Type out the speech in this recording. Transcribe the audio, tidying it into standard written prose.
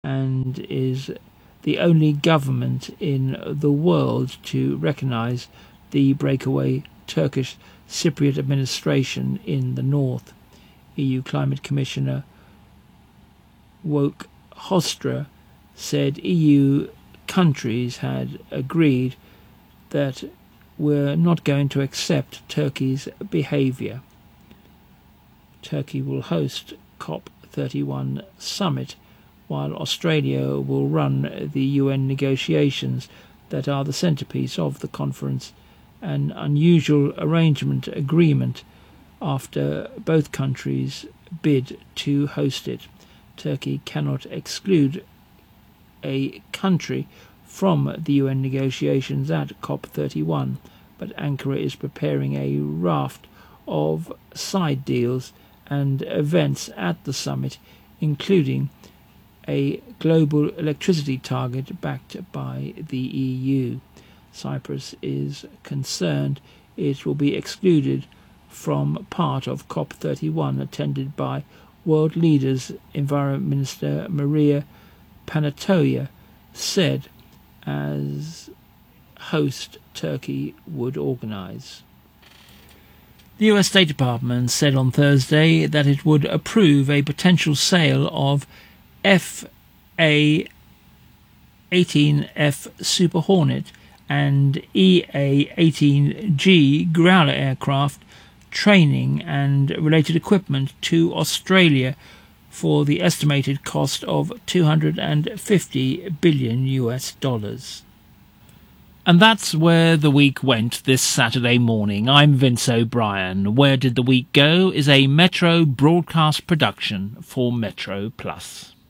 and is the only government in the world to recognise the breakaway Turkish Cypriot administration in the north. EU Climate Commissioner Wojciech Hostra said EU countries had agreed that we're not going to accept Turkey's behaviour. Turkey will host COP31 summit, while Australia will run the UN negotiations that are the centrepiece of the conference, an unusual arrangement agreement after both countries bid to host it. Turkey cannot exclude a country from the UN negotiations at COP31, but Ankara is preparing a raft of side deals and events at the summit, including a global electricity target backed by the EU. Cyprus is concerned it will be excluded from part of COP31 attended by world leaders. Environment Minister Maria Panayiotou said as host Turkey would organise. The US State Department said on Thursday that it would approve a potential sale of FA-18F Super Hornet and EA-18G Growler aircraft training and related equipment to Australia for the estimated cost of $250 billion. And that's where the week went this Saturday morning. I'm Vince O'Brien. Where Did the Week Go is a Metro broadcast production for Metro Plus.